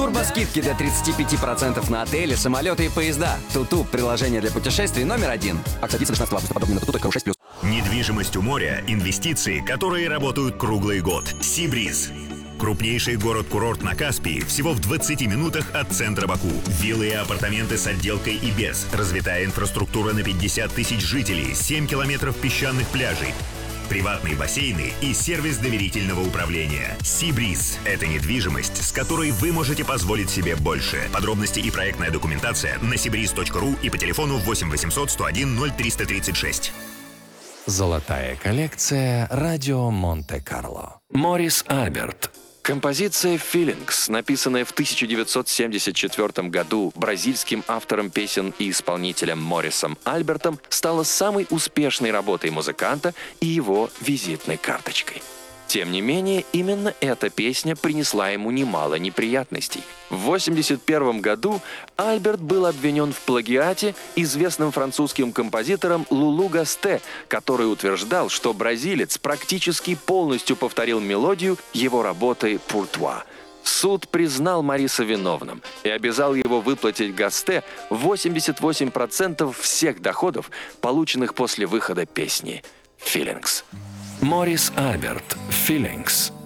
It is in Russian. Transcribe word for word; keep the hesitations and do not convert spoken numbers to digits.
Турбоскидки до тридцати пяти процентов на отели, самолеты и поезда. Туту – приложение для путешествий номер один. Акция длится шестнадцатого августа. Подробнее на туту точка ру шесть плюс. Недвижимость у моря – инвестиции, которые работают круглый год. Сибриз. Крупнейший город-курорт на Каспии всего в двадцати минутах от центра Баку. Виллы и апартаменты с отделкой и без. Развитая инфраструктура на пятьдесят тысяч жителей, семь километров песчаных пляжей. Приватные бассейны и сервис доверительного управления. Сибриз – это недвижимость, с которой вы можете позволить себе больше. Подробности и проектная документация на сибриз точка ру и по телефону восемь восемьсот сто один ноль триста тридцать шесть. Золотая коллекция «Радио Монте-Карло». Морис Альберт. Композиция «Feelings», написанная в тысяча девятьсот семьдесят четвёртом году бразильским автором песен и исполнителем Морисом Альбертом, стала самой успешной работой музыканта и его визитной карточкой. Тем не менее, именно эта песня принесла ему немало неприятностей. В восемьдесят первом году Альберт был обвинен в плагиате известным французским композитором Лулу Гасте, который утверждал, что бразилец практически полностью повторил мелодию его работы «Pour toi». Суд признал Мориса виновным и обязал его выплатить Гасте восемьдесят восемь процентов всех доходов, полученных после выхода песни «Feelings». Морис Альберт, «Feelings».